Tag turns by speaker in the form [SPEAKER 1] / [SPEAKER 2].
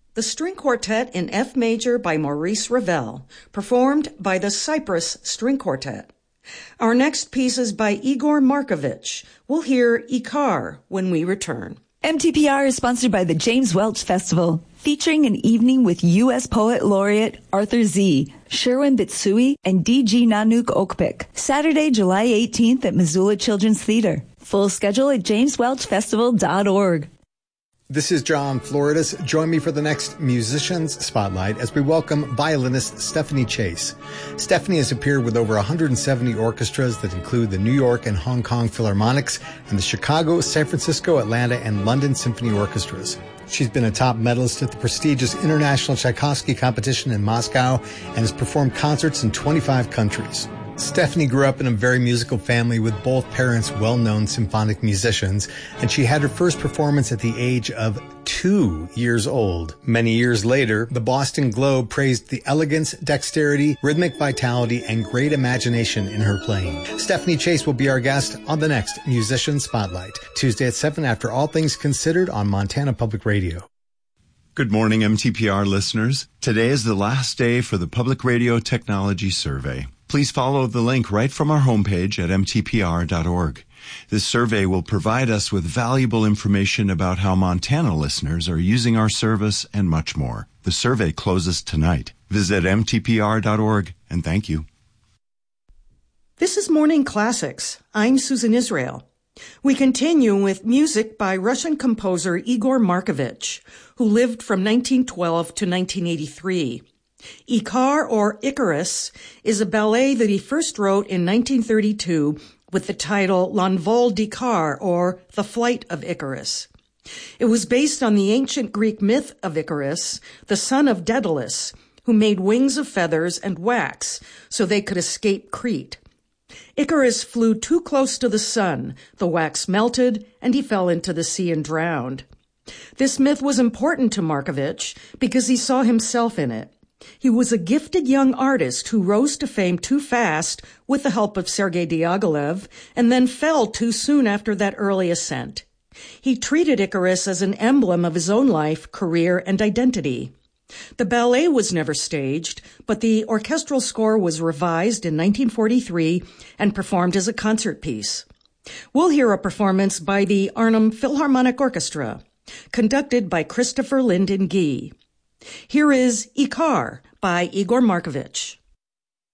[SPEAKER 1] The String Quartet in F Major by Maurice Ravel, performed by the Cyprus String Quartet. Our next piece is by Igor Markovich. We'll hear Ikar when we return.
[SPEAKER 2] MTPR is sponsored by the James Welch Festival, featuring an evening with U.S. Poet Laureate Arthur Z., Sherwin Bitsui, and D.G. Nanook Okpik. Saturday, July 18th at Missoula Children's Theater. Full schedule at jameswelchfestival.org.
[SPEAKER 3] This is John Floridas. Join me for the next Musicians Spotlight as we welcome violinist Stephanie Chase. Stephanie has appeared with over 170 orchestras that include the New York and Hong Kong Philharmonics and the Chicago, San Francisco, Atlanta, and London Symphony Orchestras. She's been a top medalist at the prestigious International Tchaikovsky Competition in Moscow and has performed concerts in 25 countries. Stephanie grew up in a very musical family with both parents well-known symphonic musicians, and she had her first performance at the age of 2 years old. Many years later, the Boston Globe praised the elegance, dexterity, rhythmic vitality, and great imagination in her playing. Stephanie Chase will be our guest on the next Musician Spotlight, Tuesday at 7 after All Things Considered on Montana Public Radio.
[SPEAKER 4] Good morning, MTPR listeners. Today is the last day for the Public Radio Technology Survey. Please follow the link right from our homepage at mtpr.org. This survey will provide us with valuable information about how Montana listeners are using our service and much more. The survey closes tonight. Visit mtpr.org and thank you.
[SPEAKER 1] This is Morning Classics. I'm Susan Israel. We continue with music by Russian composer Igor Markovich, who lived from 1912 to 1983. Ikar, or Icarus, is a ballet that he first wrote in 1932 with the title L'Envol d'Ikar, or The Flight of Icarus. It was based on the ancient Greek myth of Icarus, the son of Daedalus, who made wings of feathers and wax so they could escape Crete. Icarus flew too close to the sun, the wax melted, and he fell into the sea and drowned. This myth was important to Markovich because he saw himself in it. He was a gifted young artist who rose to fame too fast with the help of Sergei Diaghilev and then fell too soon after that early ascent. He treated Icarus as an emblem of his own life, career, and identity. The ballet was never staged, but the orchestral score was revised in 1943 and performed as a concert piece. We'll hear a performance by the Arnhem Philharmonic Orchestra, conducted by Christopher Linden Gee. Here is Ikar by Igor Markovich.